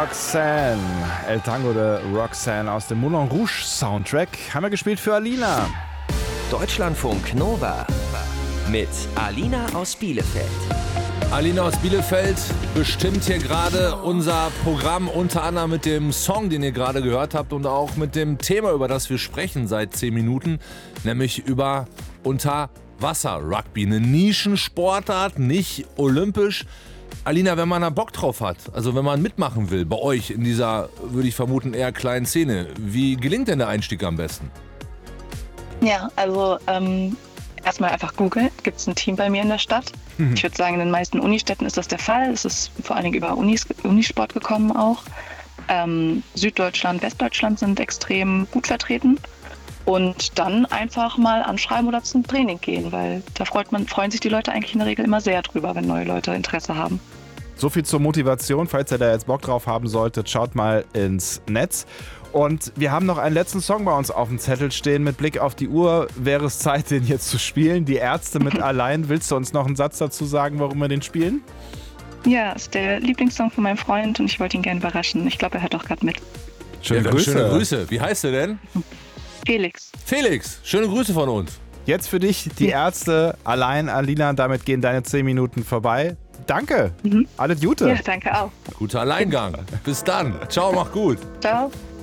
Roxanne. El Tango de Roxanne aus dem Moulin Rouge Soundtrack. Haben wir gespielt für Alina. Deutschlandfunk Nova mit Alina aus Bielefeld. Alina aus Bielefeld bestimmt hier gerade unser Programm, unter anderem mit dem Song, den ihr gerade gehört habt und auch mit dem Thema, über das wir sprechen seit 10 Minuten, nämlich über Unterwasser-Rugby. Eine Nischensportart, nicht olympisch. Alina, wenn man da Bock drauf hat, also wenn man mitmachen will bei euch in dieser, würde ich vermuten, eher kleinen Szene, wie gelingt denn der Einstieg am besten? Ja, also erstmal einfach googeln. Gibt es ein Team bei mir in der Stadt? Ich würde sagen, in den meisten Unistädten ist das der Fall. Es ist vor allen Dingen über Unisport gekommen auch. Süddeutschland, Westdeutschland sind extrem gut vertreten. Und dann einfach mal anschreiben oder zum Training gehen, weil da freuen sich die Leute eigentlich in der Regel immer sehr drüber, wenn neue Leute Interesse haben. So viel zur Motivation. Falls ihr da jetzt Bock drauf haben solltet, schaut mal ins Netz. Und wir haben noch einen letzten Song bei uns auf dem Zettel stehen. Mit Blick auf die Uhr wäre es Zeit, den jetzt zu spielen. Die Ärzte mit Allein. Willst du uns noch einen Satz dazu sagen, warum wir den spielen? Ja, ist der Lieblingssong von meinem Freund und ich wollte ihn gerne überraschen. Ich glaube, er hört auch gerade mit. Schöne Grüße. Schöne Grüße. Wie heißt er denn? Felix. Felix, schöne Grüße von uns. Jetzt für dich die Ärzte Allein, Alina. Damit gehen deine 10 Minuten vorbei. Danke. Alles Gute. Ja, danke auch. Guter Alleingang. Bis dann. Ciao, mach gut. Ciao.